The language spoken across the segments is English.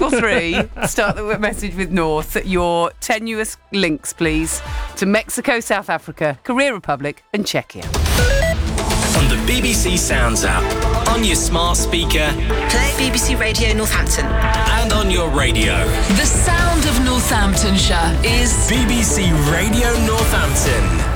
3, start the message with North. Your tenuous links, please, to Mexico, South Africa, Korea Republic and Czechia. On the BBC Sounds app, on your smart speaker, play BBC Radio Northampton, and on your radio. The sound of Northamptonshire is BBC Radio Northampton.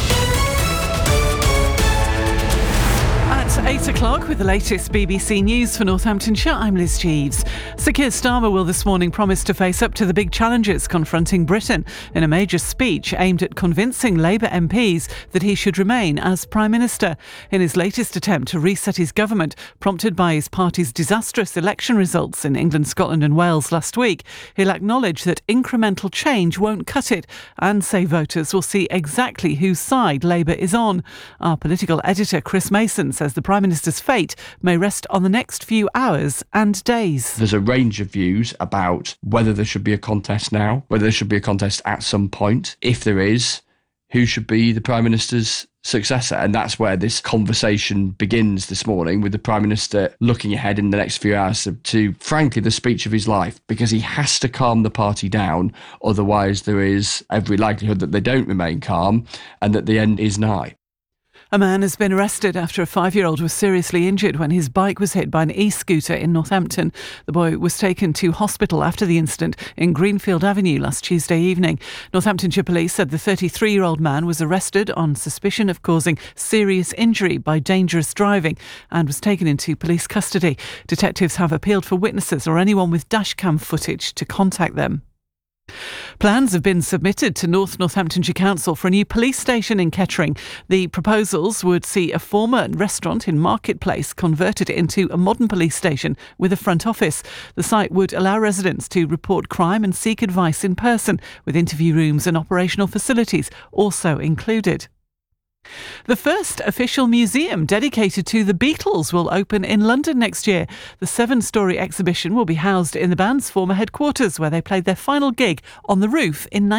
At 8 o'clock with the latest BBC News for Northamptonshire, I'm Liz Jeeves. Sir Keir Starmer will this morning promise to face up to the big challenges confronting Britain in a major speech aimed at convincing Labour MPs that he should remain as Prime Minister. In his latest attempt to reset his government, prompted by his party's disastrous election results in England, Scotland and Wales last week, he'll acknowledge that incremental change won't cut it and say voters will see exactly whose side Labour is on. Our political editor Chris Mason says the Prime Minister's fate may rest on the next few hours and days. There's a range of views about whether there should be a contest now, whether there should be a contest at some point. If there is, who should be the Prime Minister's successor? And that's where this conversation begins this morning, with the Prime Minister looking ahead in the next few hours to frankly, the speech of his life, because he has to calm the party down. Otherwise, there is every likelihood that they don't remain calm and that the end is nigh. A man has been arrested after a 5-year-old was seriously injured when his bike was hit by an e-scooter in Northampton. The boy was taken to hospital after the incident in Greenfield Avenue last Tuesday evening. Northamptonshire Police said the 33-year-old man was arrested on suspicion of causing serious injury by dangerous driving and was taken into police custody. Detectives have appealed for witnesses or anyone with dashcam footage to contact them. Plans have been submitted to North Northamptonshire Council for a new police station in Kettering. The proposals would see a former restaurant in Marketplace converted into a modern police station with a front office. The site would allow residents to report crime and seek advice in person, with interview rooms and operational facilities also included. The first official museum dedicated to the Beatles will open in London next year. The 7-storey exhibition will be housed in the band's former headquarters, where they played their final gig on the roof in